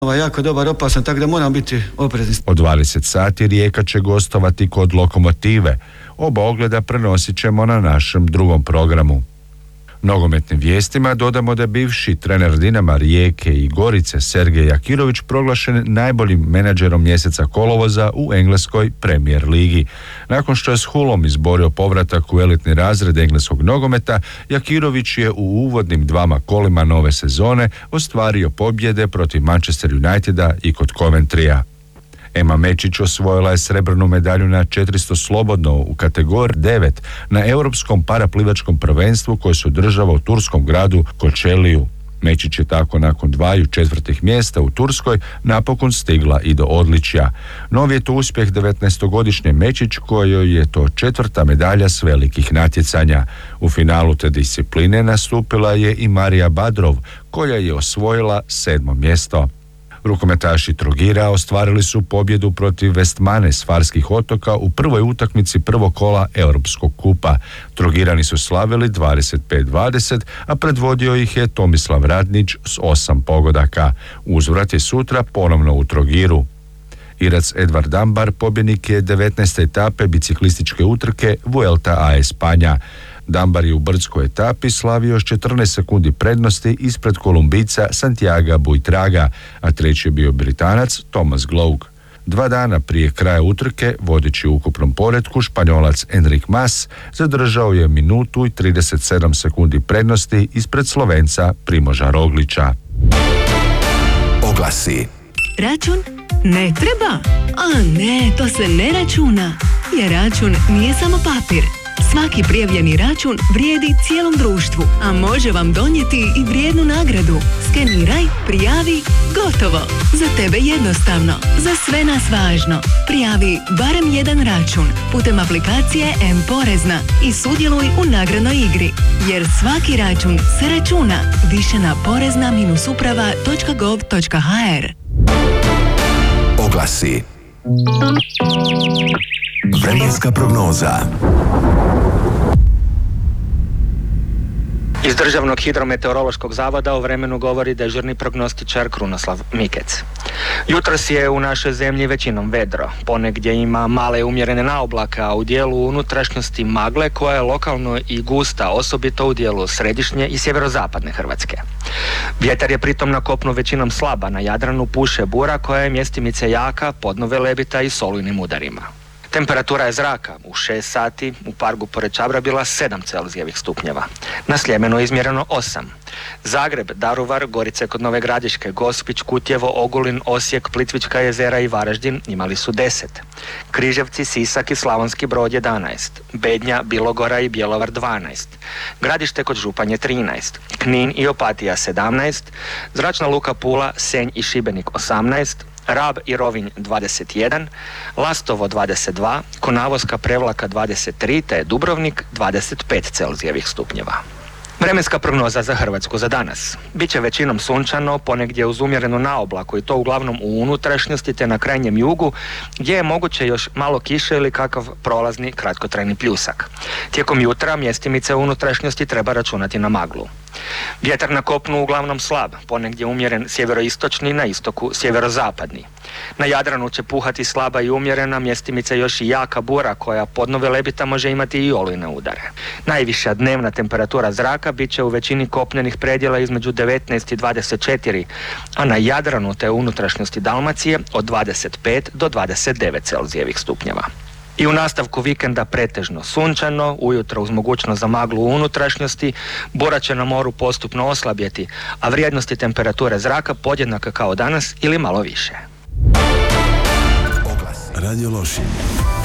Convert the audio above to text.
jako dobar, opasan, tako da moram biti oprezni. Od 20 sati Rijeka će gostovati kod Lokomotive. Oba ogleda prenosit ćemo na našem drugom programu. Nogometnim vijestima dodamo da je bivši trener Dinama, Rijeke i Gorice Sergej Jakirović proglašen najboljim menadžerom mjeseca kolovoza u engleskoj Premier ligi. Nakon što je s Hullom izborio povratak u elitni razred engleskog nogometa, Jakirović je u uvodnim 2 kolima nove sezone ostvario pobjede protiv Manchester Uniteda i kod Coventrya. Ema Mečić osvojila je srebrnu medalju na 400 slobodno u kategoriji 9 na Europskom paraplivačkom prvenstvu koje se održava u turskom gradu Kočeliju. Mečić je tako nakon 2 četvrtih mjesta u Turskoj napokon stigla i do odličja. Novi je to uspjeh 19-godišnje Mečić kojoj je to 4. medalja s velikih natjecanja. U finalu te discipline nastupila je i Marija Badrov koja je osvojila 7. mjesto. Rukometaši Trogira ostvarili su pobjedu protiv Vestmane s Farskih otoka u prvoj utakmici prvog kola Europskog kupa. Trogirani su slavili 25-20, a predvodio ih je Tomislav Radnić s 8 pogodaka. Uzvrat je sutra ponovno u Trogiru. Irac Edvard Dambar pobjednik je 19. etape biciklističke utrke Vuelta a Espanja. Dambar je u brdskoj etapi slavio s 14 sekundi prednosti ispred Kolumbijca Santiaga Buitraga, a treći je bio Britanac Thomas Gloug. 2 dana prije kraja utrke, vodeći u ukupnom poretku, Španjolac Enric Mas zadržao je minutu i 37 sekundi prednosti ispred Slovenca Primoža Roglića. Oglasi. Račun ne treba? A ne, to se ne računa. Jer račun nije samo papir. Svaki prijavljeni račun vrijedi cijelom društvu, a može vam donijeti i vrijednu nagradu. Skeniraj, prijavi, gotovo. Za tebe jednostavno, za sve nas važno. Prijavi barem jedan račun putem aplikacije M-Porezna i sudjeluj u nagradnoj igri. Jer svaki račun se računa. Više na porezna-uprava.gov.hr. Oglasi. Vremenska prognoza. Iz Državnog hidrometeorološkog zavoda o vremenu govori dežurni prognostičar Krunoslav Mikec. Jutros je u našoj zemlji većinom vedro. Ponegdje ima male umjerene naoblake, a u dijelu unutrašnjosti magle koja je lokalno i gusta, osobito u dijelu središnje i sjeverozapadne Hrvatske. Vjetar je pritom na kopnu većinom slaba, na Jadranu puše bura koja je mjestimice jaka, podno velebita i s olujnim udarima. Temperatura je zraka u 6 sati u Pargu pored Čabra bila 7 Celzijevih stupnjeva. Na Sljemenu je izmjereno 8. Zagreb, Daruvar, Gorice kod Nove Gradiške, Gospić, Kutjevo, Ogulin, Osijek, Plitvička jezera i Varaždin imali su 10. Križevci, Sisak i Slavonski Brod 11. Bednja, Bilogora i Bjelovar 12. Gradište kod Županje 13. Knin i Opatija 17. Zračna luka Pula, Senj i Šibenik 18. Rab i Rovinj 21, Lastovo 22, Konavoska Prevlaka 23, te Dubrovnik 25 Celzijevih stupnjeva. Vremenska prognoza za Hrvatsku za danas. Biće većinom sunčano, ponegdje uz umjerenu naoblaku i to uglavnom u unutrašnjosti te na krajnjem jugu, gdje je moguće još malo kiše ili kakav prolazni kratkotrajni pljusak. Tijekom jutra mjestimice u unutrašnjosti treba računati na maglu. Vjetar na kopnu uglavnom slab, ponegdje umjeren sjeveroistočni, na istoku sjeverozapadni. Na Jadranu će puhati slaba i umjerena, mjestimice još i jaka bura koja podno velebita može imati i olujne udare. Najviša dnevna temperatura zraka bit će u većini kopnenih predjela između 19 i 24, a na Jadranu te unutrašnjosti Dalmacije od 25 do 29 Celzijevih stupnjeva. I u nastavku vikenda pretežno sunčano, ujutro uz mogućnost za maglu u unutrašnjosti, bura će na moru postupno oslabjeti, a vrijednosti temperature zraka podjednaka kao danas ili malo više. Radio Lošinj.